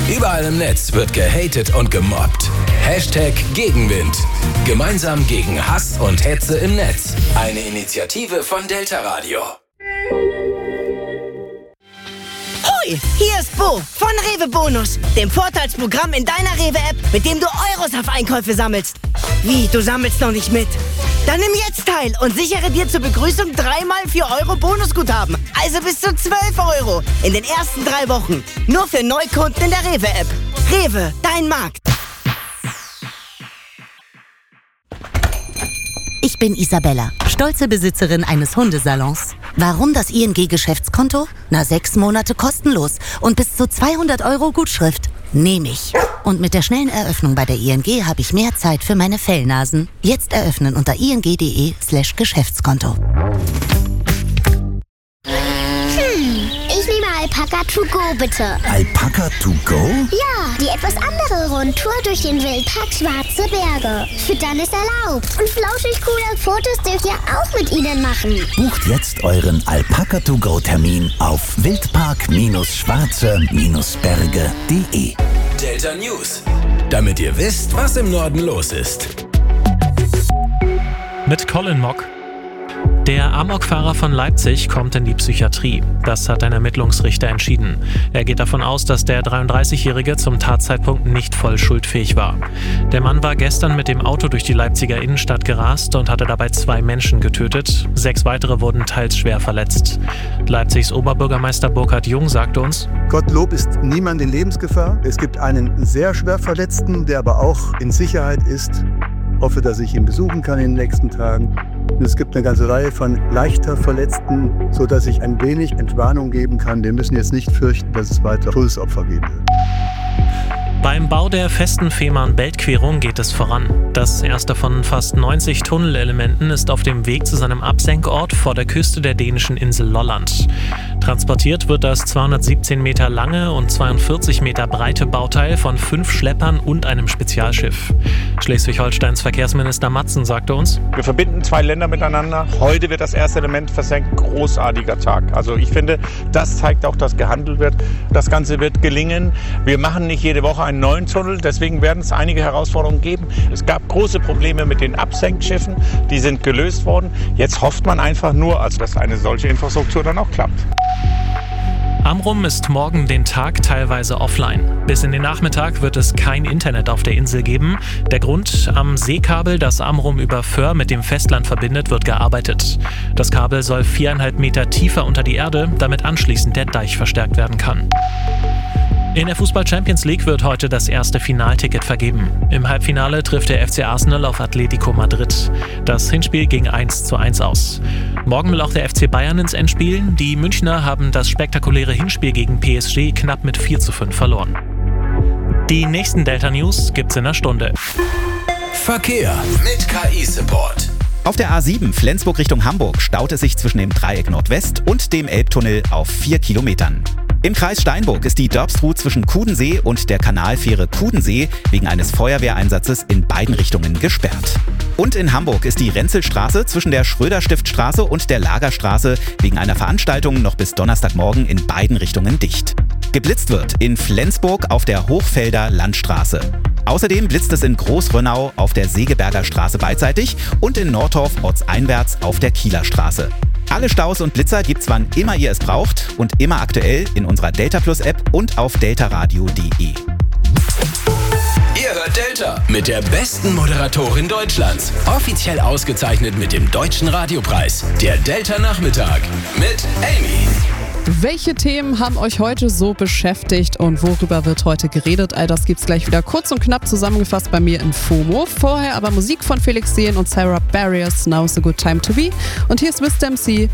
Überall im Netz wird gehatet und gemobbt. Hashtag Gegenwind. Gemeinsam gegen Hass und Hetze im Netz. Eine Initiative von Delta Radio. Hoi, hier ist Bo von Rewe Bonus, dem Vorteilsprogramm in deiner Rewe-App, mit dem du Euros auf Einkäufe sammelst. Wie, du sammelst noch nicht mit? Dann nimm jetzt teil und sichere dir zur Begrüßung 3x 4 Euro Bonusguthaben. Also bis zu 12 Euro in den ersten 3 Wochen. Nur für Neukunden in der Rewe-App. Rewe, dein Markt. Ich bin Isabella, stolze Besitzerin eines Hundesalons. Warum das ING-Geschäftskonto? 6 Monate kostenlos und bis zu 200 Euro Gutschrift. Nehme ich. Und mit der schnellen Eröffnung bei der ING habe ich mehr Zeit für meine Fellnasen. Jetzt eröffnen unter ing.de/Geschäftskonto. Ich nehme Alpaka to go, bitte. Alpaka to go? Ja, die etwas andere Rundtour durch den Wildpark Schwarze Berge. Füttern ist erlaubt. Und flauschig coole Fotos dürft ihr auch mit ihnen machen. Bucht jetzt euren Alpaka to go Termin auf wildpark-schwarze-berge.de. Delta News. Damit ihr wisst, was im Norden los ist. Mit Colin Mock. Der Amokfahrer von Leipzig kommt in die Psychiatrie. Das hat ein Ermittlungsrichter entschieden. Er geht davon aus, dass der 33-Jährige zum Tatzeitpunkt nicht voll schuldfähig war. Der Mann war gestern mit dem Auto durch die Leipziger Innenstadt gerast und hatte dabei 2 Menschen getötet. 6 weitere wurden teils schwer verletzt. Leipzigs Oberbürgermeister Burkhard Jung sagte uns: Gottlob ist niemand in Lebensgefahr. Es gibt einen sehr schwer Verletzten, der aber auch in Sicherheit ist. Ich hoffe, dass ich ihn besuchen kann in den nächsten Tagen. Und es gibt eine ganze Reihe von leichter Verletzten, sodass ich ein wenig Entwarnung geben kann. Wir müssen jetzt nicht fürchten, dass es weitere Todesopfer geben wird. Beim Bau der festen Fehmarn-Belt-Querung geht es voran. Das erste von fast 90 Tunnelelementen ist auf dem Weg zu seinem Absenkort vor der Küste der dänischen Insel Lolland. Transportiert wird das 217 Meter lange und 42 Meter breite Bauteil von 5 Schleppern und einem Spezialschiff. Schleswig-Holsteins Verkehrsminister Matzen sagte uns: Wir verbinden 2 Länder miteinander. Heute wird das erste Element versenkt. Großartiger Tag. Also ich finde, das zeigt auch, dass gehandelt wird. Das Ganze wird gelingen. Wir machen nicht jede Woche einen neuen Tunnel. Deswegen werden es einige Herausforderungen geben. Es gab große Probleme mit den Absenkschiffen. Die sind gelöst worden. Jetzt hofft man einfach nur, also dass eine solche Infrastruktur dann auch klappt. Amrum ist morgen den Tag teilweise offline. Bis in den Nachmittag wird es kein Internet auf der Insel geben. Der Grund: am Seekabel, das Amrum über Föhr mit dem Festland verbindet, wird gearbeitet. Das Kabel soll 4,5 Meter tiefer unter die Erde, damit anschließend der Deich verstärkt werden kann. In der Fußball-Champions League wird heute das erste Finalticket vergeben. Im Halbfinale trifft der FC Arsenal auf Atletico Madrid. Das Hinspiel ging 1:1 aus. Morgen will auch der FC Bayern ins Endspiel. Die Münchner haben das spektakuläre Hinspiel gegen PSG knapp mit 4:5 verloren. Die nächsten Delta News gibt's in einer Stunde. Verkehr mit KI-Support. Auf der A7 Flensburg Richtung Hamburg staut es sich zwischen dem Dreieck Nordwest und dem Elbtunnel auf 4 Kilometern. Im Kreis Steinburg ist die Dörpsruh zwischen Kudensee und der Kanalfähre Kudensee wegen eines Feuerwehreinsatzes in beiden Richtungen gesperrt. Und in Hamburg ist die Renzelstraße zwischen der Schröder-Stift-Straße und der Lagerstraße wegen einer Veranstaltung noch bis Donnerstagmorgen in beiden Richtungen dicht. Geblitzt wird in Flensburg auf der Hochfelder Landstraße. Außerdem blitzt es in Großrönnau auf der Segeberger Straße beidseitig und in Nordorf ortseinwärts auf der Kieler Straße. Alle Staus und Blitzer gibt's, wann immer ihr es braucht und immer aktuell in unserer Delta Plus App und auf deltaradio.de. Ihr hört Delta mit der besten Moderatorin Deutschlands. Offiziell ausgezeichnet mit dem Deutschen Radiopreis. Der Delta Nachmittag mit Amy. Welche Themen haben euch heute so beschäftigt und worüber wird heute geredet? All das gibt's gleich wieder kurz und knapp zusammengefasst bei mir in FOMO. Vorher aber Musik von Felix Jähn und Sarah Barriers, Now's a Good Time to Be. Und hier ist Mr. MC